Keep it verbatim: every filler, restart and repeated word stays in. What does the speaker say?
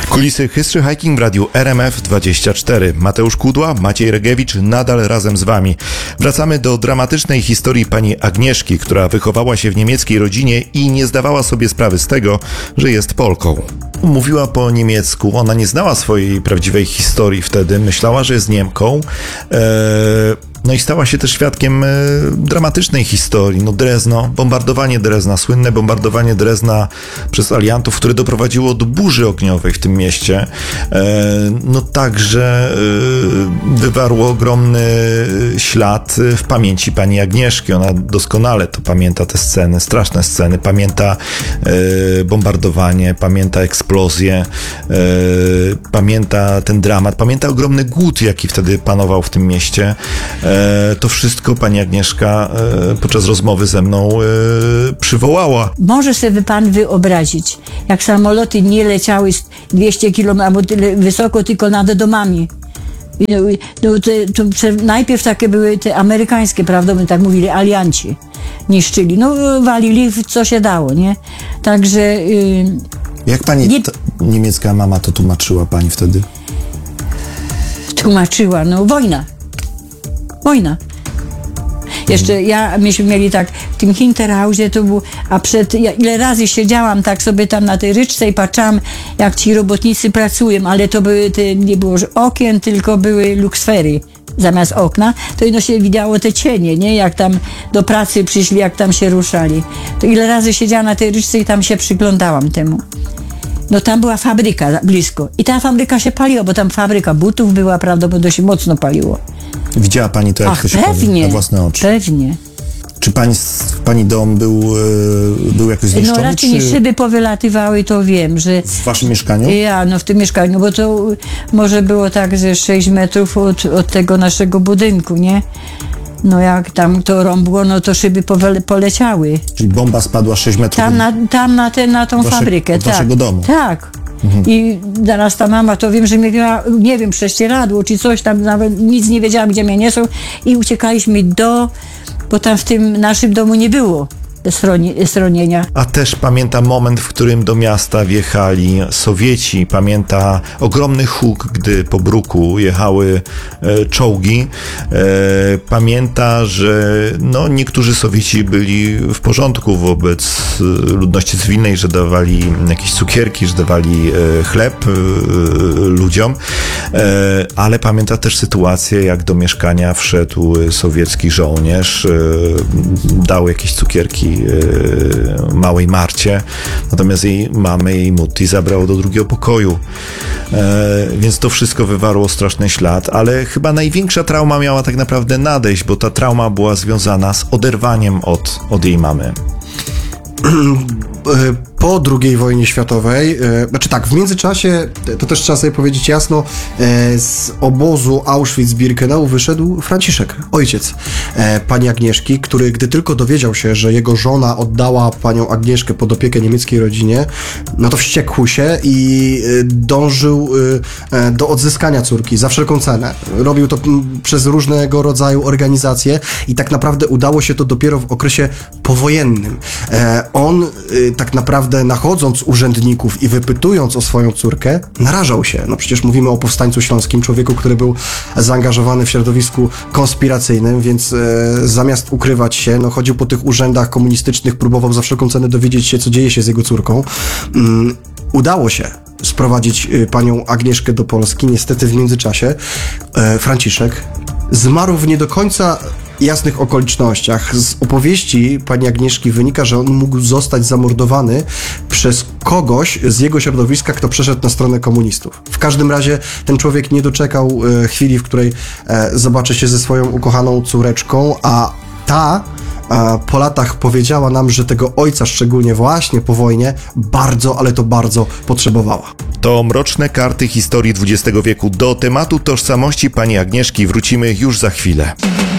Kulisy History Hiking w radiu R M F dwadzieścia cztery. Mateusz Kudła, Maciej Regiewicz nadal razem z wami. Wracamy do dramatycznej historii pani Agnieszki, która wychowała się w niemieckiej rodzinie i nie zdawała sobie sprawy z tego, że jest Polką. Mówiła po niemiecku, ona nie znała swojej prawdziwej historii wtedy, myślała, że jest Niemką. Eee, no i stała się też świadkiem e, dramatycznej historii. No Drezno, bombardowanie Drezna, słynne bombardowanie Drezna przez aliantów, które doprowadziło do burzy ogniowej w tym mieście. E, no także e, wywarło ogromny ślad w pamięci pani Agnieszki. Ona doskonale to pamięta, te sceny, straszne sceny, pamięta e, bombardowanie, pamięta eksplozję, e, pamięta ten dramat, pamięta ogromny głód, jaki wtedy panował w tym mieście. E, to wszystko pani Agnieszka e, podczas rozmowy ze mną e, przywołała. Może sobie pan wyobrazić, jak samoloty nie leciały dwieście kilometrów albo tyle wysoko, tylko nad domami. No, no, te, to, najpierw takie były te amerykańskie, prawda, my tak mówili, alianci niszczyli. No walili w co się dało, nie? Także... Yy, Jak pani nie... t- niemiecka mama to tłumaczyła pani wtedy? Tłumaczyła, no wojna. Wojna. Jeszcze ja, myśmy mieli tak, w tym Hinterhausie to był, a przed, ja ile razy siedziałam tak sobie tam na tej ryczce i patrzyłam, jak ci robotnicy pracują, ale to były te, nie było okien, tylko były luksfery zamiast okna, to ino się widziało te cienie, nie, jak tam do pracy przyszli, jak tam się ruszali. To ile razy siedziałam na tej ryczce i tam się przyglądałam temu. No tam była fabryka blisko i ta fabryka się paliła, bo tam fabryka butów była, prawdopodobnie dość mocno paliło. Widziała pani to, jak Ach, to się pewnie, na własne oczy? Pewnie. Czy pani, pani dom był, był jakoś zniszczony? No raczej czy... szyby powylatywały, to wiem, że... W waszym mieszkaniu? Ja, no w tym mieszkaniu, bo to może było tak, że sześć metrów od, od tego naszego budynku, nie? No jak tam to rąbło, no to szyby powe- poleciały. Czyli bomba spadła sześć metrów? Tam na, tam na, te, na tą wasze, fabrykę, od tak. waszego domu? Tak. Mhm. I zaraz ta mama, to wiem, że miała, nie wiem, prześcieradło czy coś tam, nawet nic nie wiedziałam, gdzie mnie niosą i uciekaliśmy do, bo tam w tym naszym domu nie było schronienia. A też pamięta moment, w którym do miasta wjechali Sowieci. Pamięta ogromny huk, gdy po bruku jechały e, czołgi. E, pamięta, że no, niektórzy Sowieci byli w porządku wobec e, ludności cywilnej, że dawali jakieś cukierki, że dawali e, chleb e, ludziom. E, ale pamięta też sytuację, jak do mieszkania wszedł sowiecki żołnierz, e, dał jakieś cukierki małej Marcie, natomiast jej mamę, jej Mutti zabrało do drugiego pokoju. E, więc to wszystko wywarło straszny ślad, ale chyba największa trauma miała tak naprawdę nadejść, bo ta trauma była związana z oderwaniem od, od jej mamy. Po drugiej wojnie światowej, e, znaczy tak, w międzyczasie, to też trzeba sobie powiedzieć jasno, e, z obozu Auschwitz-Birkenau wyszedł Franciszek, ojciec e, pani Agnieszki, który gdy tylko dowiedział się, że jego żona oddała panią Agnieszkę pod opiekę niemieckiej rodzinie, no to wściekł się i e, dążył e, do odzyskania córki za wszelką cenę. Robił to m, przez różnego rodzaju organizacje i tak naprawdę udało się to dopiero w okresie powojennym. E, on e, tak naprawdę nachodząc urzędników i wypytując o swoją córkę, narażał się. No przecież mówimy o powstańcu śląskim, człowieku, który był zaangażowany w środowisku konspiracyjnym, więc e, zamiast ukrywać się, no chodził po tych urzędach komunistycznych, próbował za wszelką cenę dowiedzieć się, co dzieje się z jego córką. Mm, udało się sprowadzić y, panią Agnieszkę do Polski. Niestety w międzyczasie e, Franciszek zmarł w nie do końca jasnych okolicznościach. Z opowieści pani Agnieszki wynika, że on mógł zostać zamordowany przez kogoś z jego środowiska, kto przeszedł na stronę komunistów. W każdym razie ten człowiek nie doczekał e, chwili, w której e, zobaczy się ze swoją ukochaną córeczką, a ta e, po latach powiedziała nam, że tego ojca, szczególnie właśnie po wojnie, bardzo, ale to bardzo potrzebowała. To mroczne karty historii dwudziestego wieku. Do tematu tożsamości pani Agnieszki wrócimy już za chwilę.